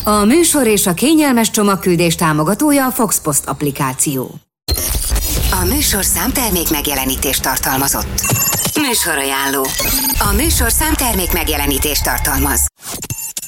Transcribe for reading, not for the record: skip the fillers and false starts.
A műsor és a kényelmes csomagküldés támogatója a Fox Post applikáció. A műsor számtermék megjelenítést tartalmazott. Műsorajánló. A műsor számtermék megjelenítést tartalmaz.